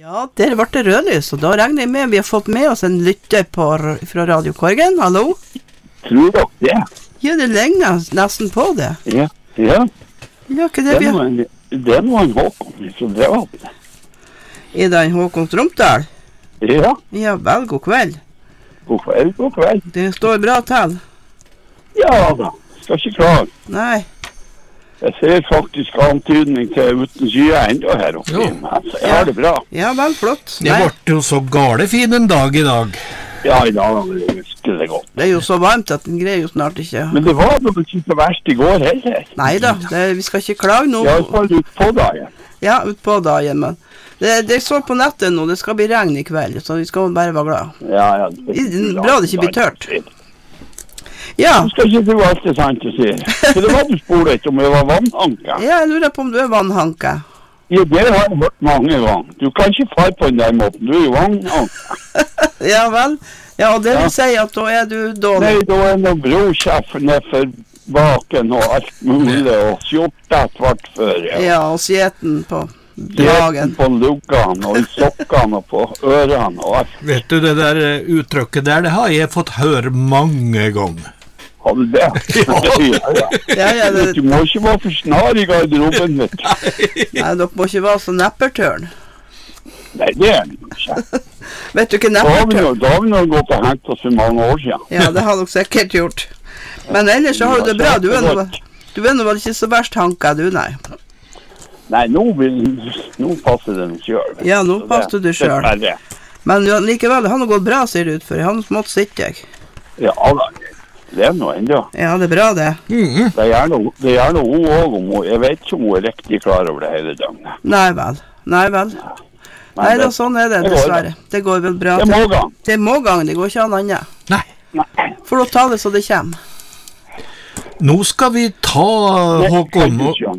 Ja, der ble det rødlys, og da regner jeg med vi har fått med oss en lytter fra Radio Korgen. Hallo? Tror dere det? Ja, det ligner nesten på det. Ja. Ja, ikke det vi har... Det er noen Håkon fra Drevald. Er det en Håkon Strømdal? Ja. Ja, vel, god kveld. God kveld. Det står bra til. Ja da, skal ikke klare. Nei. Jeg ser faktisk antydning til uten skyer enda her oppe. Altså, jeg har det bra. Ja, vel, flott. Det ble jo så gale fin en dag i dag. Ja, i dag var det virkelig godt. Det er jo så varmt at den greier jo snart ikke. Men det var nok ikke så verst i går heller. Neida, vi skal ikke klage nå. Ja, i fall ut på dagen. Ja, ut på dagen, men det så på nettet nå, det skal bli regn i kveld, så vi skal bare være glad. Ja. Bra det ikke blir tørt. Ja. Du skal ikke tro alt det sant du sier. Så det var du spolet om jeg var vannhanka. Ja, jeg lurer på om du er vannhanka. Ja, det har jeg hørt mange ganger. Du kan ikke fare på den der måten, du er jo vannhanka. Ja vel. Ja, og det vil si at da er du dårlig. Nei, da er noen brokjeff nedfor baken og alt mulig, og skjorta svart før. Ja, og sjeten på dragen. På luggene og i sokkene og på ørene og alt. Vet du, det der uttrykket der, det har jeg fått høre mange ganger. Har du det? Ja. Du må ikke være for snar i garderoben, vet du. Nei, dere må ikke være så neppertørn. Nei, det er det ikke. Vet du ikke neppertørn? Da har vi nå gått og hengt oss for mange år siden. Ja, det har dere sikkert gjort. Men ellers så har du det bra. Du er nå vel ikke så verst hanka, du, nei. Nei, nå passer det den selv. Ja, nå passer du selv. Men likevel, han har gått bra, ser det ut for. Han måtte sitte jeg. Ja, da. Det er noe enda. Ja, det er bra det. Det er gjerne hun også, jeg vet ikke om hun er riktig klar over det hele døgnet. Nei vel. Nei da, sånn er det dessverre. Det går vel bra. Det må gang, det går ikke an annet. Nei. For å ta det så det kommer. Nå skal vi ta Håkon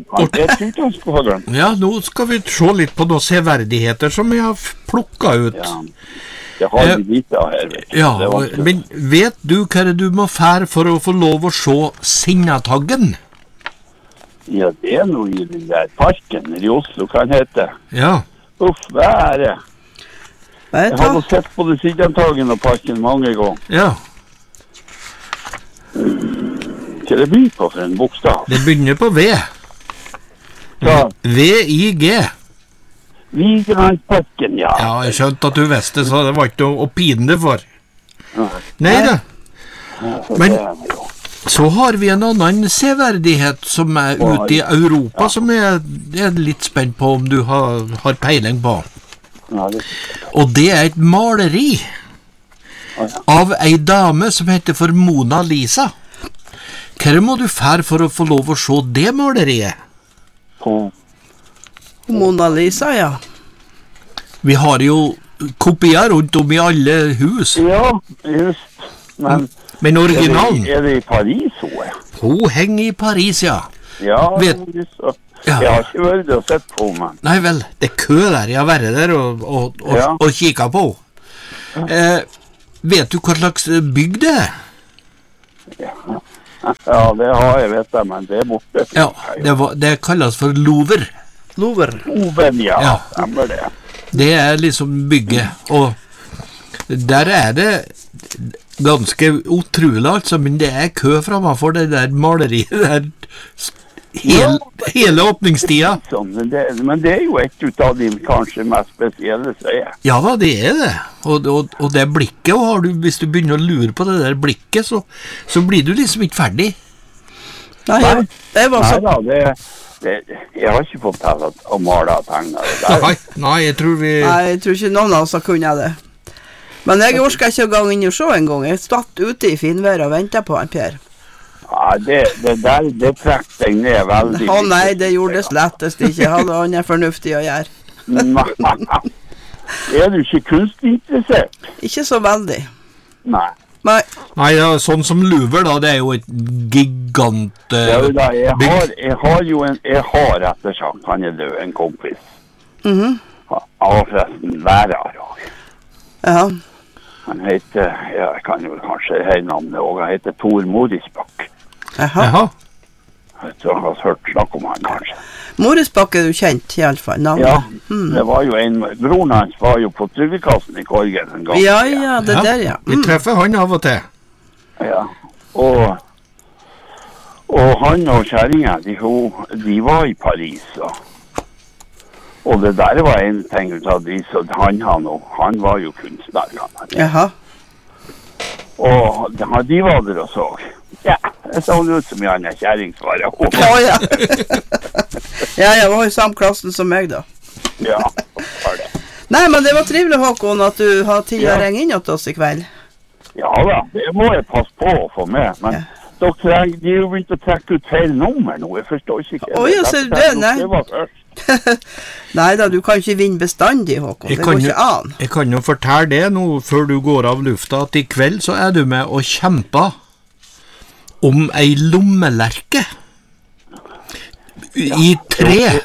Ja, nå skal vi se litt på noen severdigheter som jeg har plukket ut. Ja. Det har vi vite her, vet du. Ja, men vet du hva du må fære for å få lov å se Sinnataggen? Ja, det er noe i den der parken i Oslo, hva den heter. Ja. Uff, hva er det? Jeg har nå sett både Sinnataggen og parken mange ganger. Ja. Hva det blir på for en bokstav? Det begynner på V. V-I-G. Vigelandsparken, ja. Ja, jeg skjønte at du visste, så det var ikke å pine det for. Nei da. Men så har vi en annen severdighet som er ute i Europa, som jeg er litt spent på om du har peiling på. Og det er et maleri av ei dame som heter for Mona Lisa. Hva må du fære for å få lov å se det maleriet? Mona Lisa, ja. Vi har jo kopier rundt om i alle hus. Ja, just. Men originalen... Er det i Paris hun er? Hun henger i Paris, ja. Ja, jeg har ikke vært og sett på henne. Nei vel, det er kø der. Jeg har vært der og kikket på henne. Vet du hva slags bygg det er? Ja, det har jeg, vet jeg, men det er borte. Ja, det kalles for Louvre. Louvre, ja. Stemmer det. Det er liksom bygget, og der er det ganske utrolig, altså, men det er kø fremme for det der maleriet der hele åpningstida. Men det er jo et av de kanskje mest spesielle, sier jeg. Ja da, det er det. Og det blikket, og hvis du begynner å lure på det der blikket, så blir du liksom ikke ferdig. Nei, det var så... Jeg har ikke fått til å male og tegne det der. Nei, jeg tror ikke noen av oss har kunnet det. Men jeg orsker ikke å gå inn og se en gang. Jeg stått ute i finvær og ventet på han, Per. Ja, det trekk deg ned veldig. Nei, det gjorde det slettest ikke. Hadde han fornuftig å gjøre. Er du ikke kunstinteressert? Ikke så veldig. Nei. Nei, ja, sånn som Louvre da, det er jo et gigant bygg. Jeg har etter sagt, han er død, en kompis. Av forresten lærer også. Ja. Han heter, jeg kan jo kanskje høre navnet også, han heter Tor Morisbakk. Jaha. Jeg tror han har hørt snakk om han kanskje. Moresbakke er du kjent, i alle fall. Navnet. Ja, det var jo broren hans var jo på trygdekassen i Korgen en gang. Ja, det der, ja. Vi treffer han av og til. Ja, og han og kjæringen, de var i Paris, og det der var en ting ut av de, så han var jo kunstner. Jaha. Og de var der og så. Ja, det så ut som han er kjæringsvarer. Ja. Ja, jeg var i samme klassen som meg da. Ja, var det. Nei, men det var trivelig, Håkon, at du har tid å ringe inn til oss i kveld. Ja da, det må jeg passe på å få med, men de er jo begynt å trekke ut feil nummer nå, jeg forstår ikke. Ja, ser du det, nei? Det var først. Neida, du kan ikke vinne bestandig, Håkon. Det går ikke an. Jeg kan jo fortelle det nå, før du går av lufta, at i kveld så er du med og kjemper om ei lommelerke. I tre.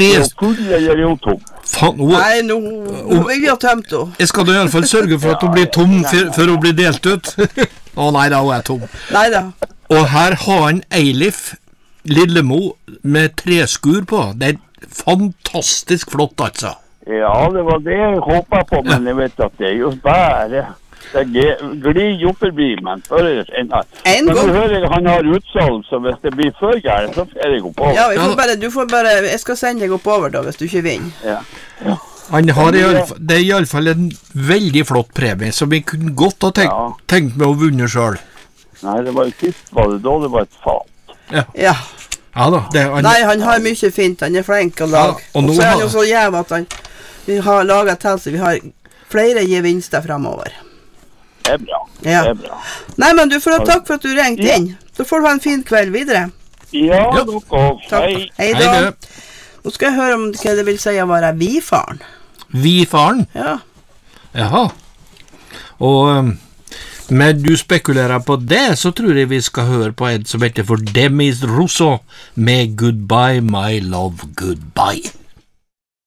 Nei, nå vil vi ha tømt henne. Jeg skal da i alle fall sørge for at hun blir tom før hun blir delt ut. Nei da, hun er tom. Neida. Og her har han Eilif Lillemo med treskur på. Det er fantastisk flott, altså. Ja, det var det jeg håpet på, men jeg vet at det er jo bare... Det glir opp forbi, men før en gang. Men nå hører jeg han har utsalg, så hvis det blir før gærent, så får jeg oppover. Ja, du får bare, jeg skal sende deg oppover da, hvis du ikke vinner. Ja. Han har det er i alle fall en veldig flott premie, som vi kunne godt ha tenkt med å vunne selv. Nei, det var jo sist, var det da det var et fat. Ja. Ja da. Nei, han har mye fint, han er flink å lage. Ja, og så er han jo så jæv at vi har laget til, så vi har flere gevinster fremover. Det er bra, det er bra. Nei, men du får ha takk for at du ringte inn. Så får du ha en fin kveld videre. Ja, dere også. Hei. Hei da. Nå skal jeg høre om hva det vil si å være vifaren. Vifaren? Ja. Jaha. Og men du spekulerer på det, så tror jeg vi skal høre på en som heter for Demis Rousseau med Goodbye, My Love, Goodbye.